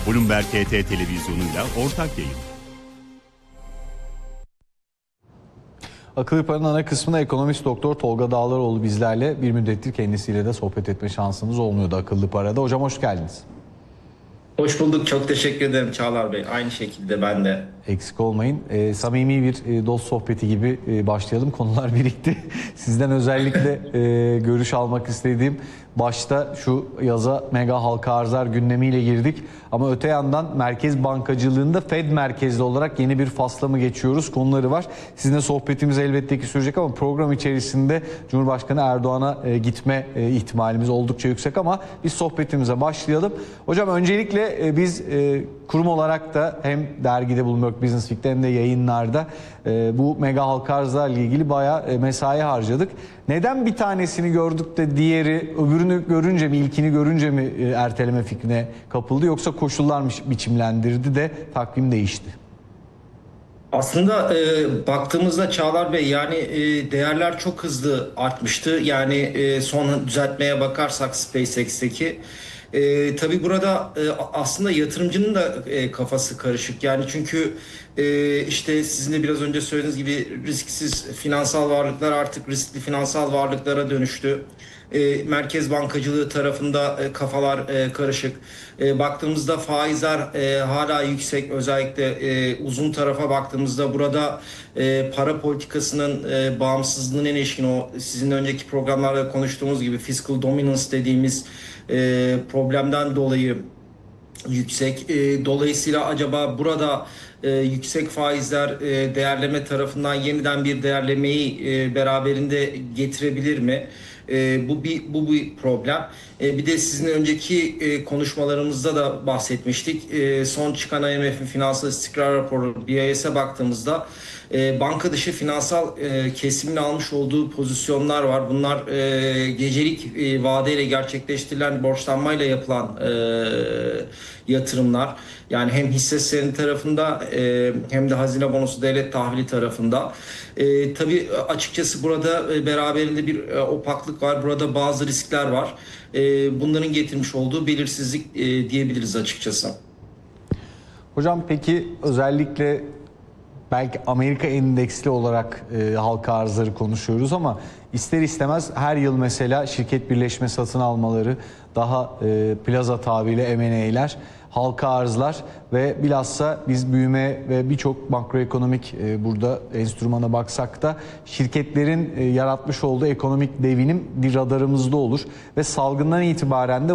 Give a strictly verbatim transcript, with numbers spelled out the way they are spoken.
Bloomberg T T televizyonuyla ortak yayın. Akıl İrfan'ın ana kısmında ekonomist doktor Tolga Dağlaroğlu bizlerle, bir müddettir kendisiyle de sohbet etme şansımız olmuyordu Akıllı Para'da. Hocam hoş geldiniz. Hoş bulduk. Çok teşekkür ederim Çağlar Bey. Aynı şekilde ben de. Eksik olmayın. E, samimi bir e, dost sohbeti gibi e, başlayalım. Konular birikti. Sizden özellikle e, görüş almak istediğim, başta şu yaza mega halka arzlar gündemiyle girdik. Ama öte yandan merkez bankacılığında Fed merkezli olarak yeni bir fasla mı geçiyoruz konuları var. Sizinle sohbetimiz elbette ki sürecek ama program içerisinde Cumhurbaşkanı Erdoğan'a e, gitme e, ihtimalimiz oldukça yüksek ama biz sohbetimize başlayalım. Hocam öncelikle e, biz e, kurum olarak da hem dergide Bloomberg Business Week'te hem de yayınlarda e, bu mega halka arzlarla ilgili bayağı e, mesai harcadık. Neden bir tanesini gördük de diğeri, öbürünü görünce mi, ilkini görünce mi e, erteleme fikrine kapıldı, yoksa koşullar mı biçimlendirdi de takvim değişti? Aslında e, baktığımızda Çağlar Bey, yani e, değerler çok hızlı artmıştı. Yani e, son düzeltmeye bakarsak SpaceX'teki. E, tabii burada e, aslında yatırımcının da e, kafası karışık. Yani çünkü e, işte sizin de biraz önce söylediğiniz gibi risksiz finansal varlıklar artık riskli finansal varlıklara dönüştü. E, merkez bankacılığı tarafında e, kafalar e, karışık. E, baktığımızda faizler e, hala yüksek. Özellikle e, uzun tarafa baktığımızda burada e, para politikasının e, bağımsızlığına ilişkin, o sizin önceki programlarda konuştuğumuz gibi fiscal dominance dediğimiz e, problemden dolayı yüksek. E, dolayısıyla acaba burada e, yüksek faizler e, değerleme tarafından yeniden bir değerlemeyi e, beraberinde getirebilir mi? E, bu bir bu bir problem. E, bir de sizin önceki e, konuşmalarımızda da bahsetmiştik. E, son çıkan I M F'in finansal istikrar raporu B I S'e baktığımızda e, banka dışı finansal e, kesimin almış olduğu pozisyonlar var. Bunlar e, gecelik e, vadeyle gerçekleştirilen borçlanmayla yapılan e, yatırımlar. Yani hem hisse senedi tarafında e, hem de hazine bonosu devlet tahvili tarafında. E, tabii açıkçası burada e, beraberinde bir e, opaklık var. Burada bazı riskler var. E, bunların getirmiş olduğu belirsizlik e, diyebiliriz açıkçası. Hocam peki özellikle belki Amerika endeksli olarak e, halka arzları konuşuyoruz ama ister istemez her yıl mesela şirket birleşme satın almaları, daha e, plaza tabiriyle M and A'ler, halka arzlar ve bilhassa biz büyüme ve birçok makroekonomik e, burada enstrümana baksak da şirketlerin e, yaratmış olduğu ekonomik devinim bir radarımızda olur ve salgından itibaren de